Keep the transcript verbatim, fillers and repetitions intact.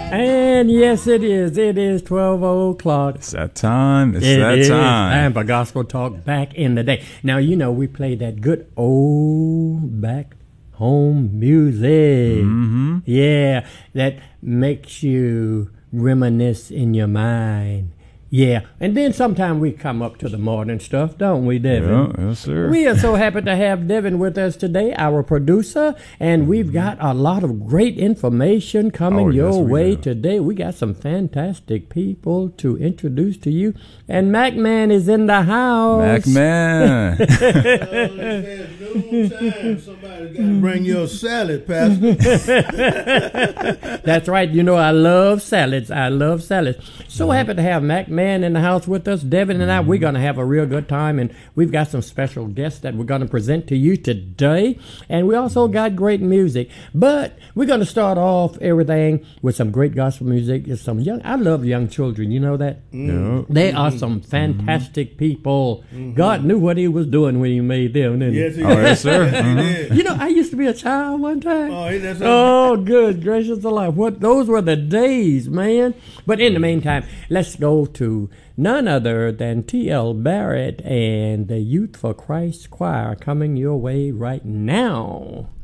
And yes, it is. It is twelve o'clock. It's that time. It's It that is time. time for Gospel Talk back in the day. Now, you know, we play that good old back home music. Mm-hmm. Yeah, that makes you reminisce in your mind. Yeah, and then sometimes we come up to the modern stuff, don't we, Devin? Yeah, yes, sir. We are so happy to have Devin with us today, our producer, and we've got a lot of great information coming Oh, yes, your we way do. today. We got some fantastic people to introduce to you, and Mac Man is in the house. Mac Man. Somebody got to bring your salad, Pastor. That's right. You know, I love salads. I love salads. So happy to have Mac Man in the house with us. Devin and I, we're going to have a real good time, and we've got some special guests that we're going to present to you today. And we also got great music. But we're going to start off everything with some great gospel music. It's some young. I love young children. You know that? Yeah. They are some fantastic people. God knew what he was doing when he made them, didn't he? Yes, he Oh, yes, did. sir. Yes, he Mhm. did. You know, I used to be a child one time. Oh, ain't that something? Oh, good gracious alive. What those were the days, man. But in the meantime, let's go to none other than T L Barrett and the Youth for Christ Choir coming your way right now.